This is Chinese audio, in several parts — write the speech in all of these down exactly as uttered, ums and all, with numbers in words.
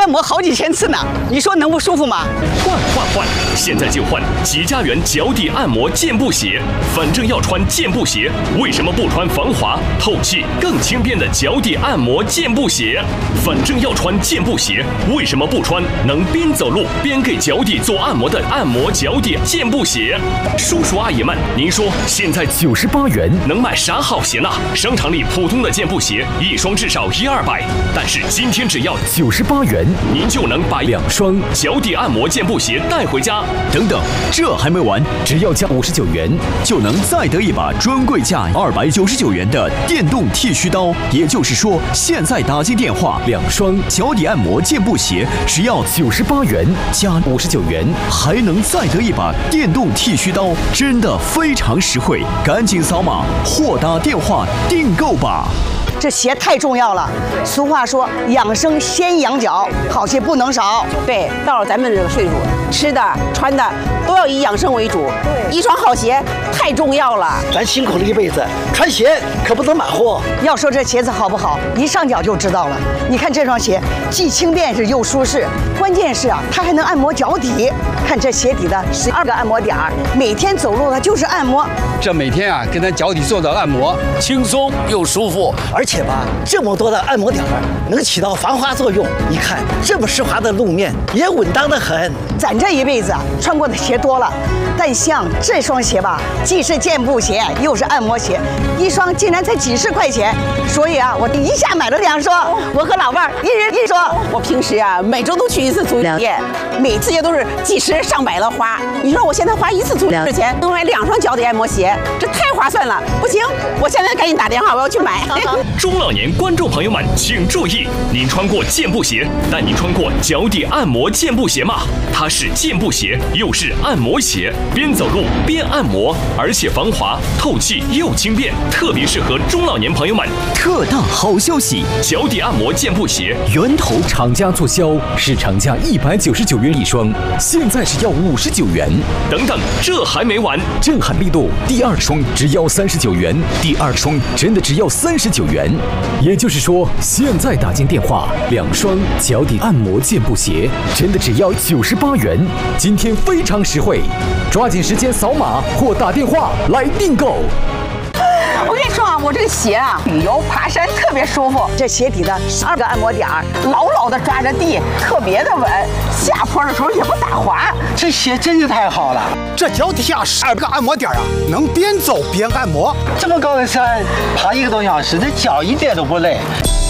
按摩好几千次呢，你说能不舒服吗？ 换换换！现在就换极家园脚底按摩健步鞋。反正要穿健步鞋，为什么不穿防滑、透气、更轻便的脚底按摩健步鞋？反正要穿健步鞋，为什么不穿能边走路边给脚底做按摩的按摩脚底健步鞋？叔叔阿姨们，您说现在九十八元能买啥好鞋呢？商场里普通的健步鞋一双至少一二百，但是今天只要九十八元，您就能把两双脚底按摩健步鞋带回家。 等等，这还没完，只要加五十九元，就能再得一把专柜价二百九十九元的电动剃须刀。也就是说，现在打进电话，两双脚底按摩健步鞋只要九十八元加五十九元，还能再得一把电动剃须刀，真的非常实惠，赶紧扫码或打电话订购吧。 这鞋太重要了，俗话说养生先养脚，好鞋不能少。 对，到了咱们这个岁数，吃的穿的都要以养生为主。对，一双好鞋太重要了。 咱辛苦了一辈子，穿鞋可不能马虎。 要说这鞋子好不好，一上脚就知道了。你看这双鞋，既轻便是又舒适，关键是啊，它还能按摩脚底。看这鞋底的十二个按摩点儿，每天走路它就是按摩。 这每天啊，跟咱脚底做的按摩，轻松又舒服。 而且吧，这么多的按摩点儿能起到防滑作用。你看这么湿滑的路面也稳当得很。 咱这一辈子啊，穿过的鞋多了，但像这双鞋吧，既是健步鞋又是按摩鞋，一双竟然才几十块钱。所以啊，我一下买了两双，我和老伴儿一人一双。 我平时啊，每周都去一次足疗店，每次也都是几十上百的花。你说我现在花一次足疗的钱能买两双脚底按摩鞋，这太划算了。不行，我现在赶紧打电话，我要去买。 中老年观众朋友们请注意，您穿过健步鞋，但您穿过脚底按摩健步鞋吗？它是健步鞋又是按摩鞋，边走路边按摩，而且防滑、透气又轻便，特别适合中老年朋友们。 特大好消息， 脚底按摩健步鞋源头厂家促销，市场价一百九十九元一双，现在只要五十九元。 等等，这还没完， 震撼力度，第二双只要三十九元，第二双真的只要三十九元。也就是说，现在打进电话，两双脚底按摩健步鞋真的只要九十八元。今天非常实惠，抓紧时间扫码或打电话来订购。 我跟你说啊，我这个鞋啊，旅游爬山特别舒服。 这鞋底的十二个按摩点儿， 牢牢的抓着地，特别的稳，下坡的时候也不打滑。 这鞋真是太好了。 这脚底下十二个按摩点啊，能边走边按摩。 这么高的山，爬一个多小时，这脚一点都不累。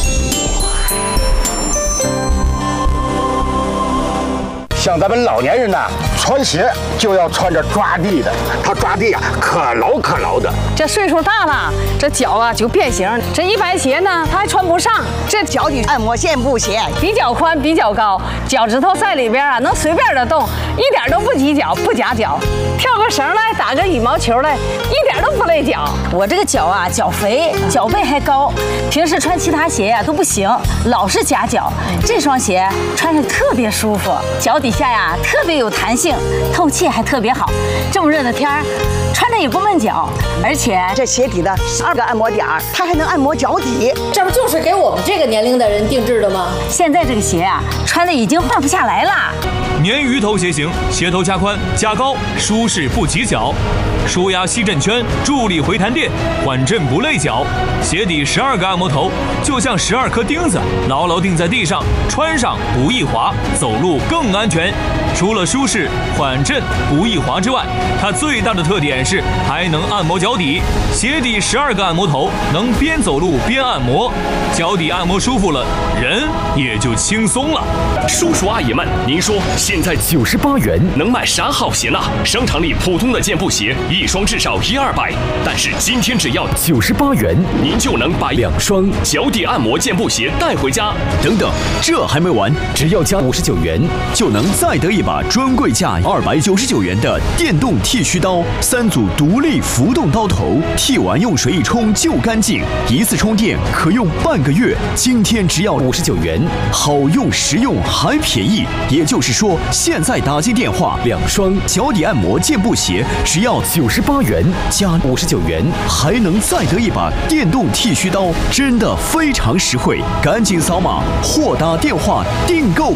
像咱们老年人呐，穿鞋就要穿着抓地的，它抓地啊可牢可牢的。 这岁数大了，这脚啊就变形，这一般鞋呢它还穿不上。 这脚底按摩健步鞋比较宽，比较高，脚趾头在里边啊能随便的动，一点都不挤脚，不夹脚。跳个绳来，打个羽毛球来，一点都不累脚。我这个脚啊，脚肥，脚背还高，平时穿其他鞋呀、啊、都不行，老是夹脚。这双鞋穿着特别舒服，脚底下呀特别有弹性，透气还特别好。这么热的天儿，穿着也不闷脚，而且这鞋底的十二个按摩点儿，它还能按摩脚底。 这不就是给我们这个年龄的人定制的吗？ 现在这个鞋啊，穿的已经换不下来了。 鲶鱼头鞋型，鞋头加宽加高，舒适不挤脚，舒压吸震圈，助力回弹垫，缓震不累脚。鞋底十二个按摩头，就像十二颗钉子，牢牢钉在地上，穿上不易滑，走路更安全。除了舒适、缓震、不易滑之外，它最大的特点是还能按摩脚底。鞋底十二个按摩头，能边走路边按摩，脚底按摩舒服了，人也就轻松了。 叔叔阿姨们，您说现在九十八元能买啥好鞋呢？商场里普通的健步鞋一双至少一二百，但是今天只要九十八元，您就能把两双脚底按摩健步鞋带回家。 等等，这还没完，只要加五十九元，就能再得一把专柜价二百九十九元的电动剃须刀，三组独立浮动刀头，剃完用水一冲就干净，一次充电可用半个月。今天只要五十九元，好用实用还便宜。也就是说，现在打进电话，两双脚底按摩健步鞋只要九十八元加五十九元，还能再得一把电动剃须刀，真的非常实惠，赶紧扫码或打电话订购。